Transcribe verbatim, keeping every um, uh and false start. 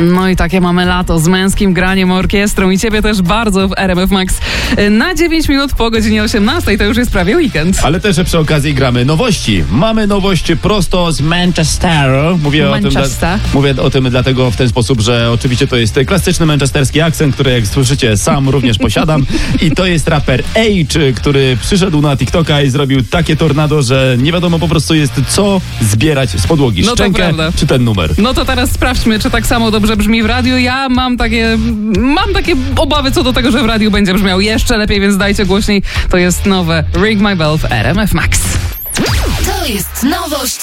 No i takie mamy lato z męskim graniem, orkiestrą i ciebie też bardzo w R M F Max. Na dziewięć minut po godzinie osiemnastej to już jest prawie weekend. Ale też przy okazji gramy nowości. Mamy nowość prosto z Manchesteru. Mówię Manchester. o tym, mówię o tym dlatego w ten sposób, że oczywiście to jest klasyczny manchesterski akcent, który jak słyszycie sam również posiadam. I to jest raper H, który przyszedł na TikToka i zrobił takie tornado, że nie wiadomo po prostu jest co zbierać z podłogi. No to Szczękę prawda. czy ten numer? No to teraz sprawdźmy, czy tak samo dobrze brzmi w radiu. Ja mam takie, mam takie obawy co do tego, że w radiu będzie brzmiał jeszcze lepiej, więc dajcie głośniej. To jest nowe Ring My Bell w R M F Max. To jest nowość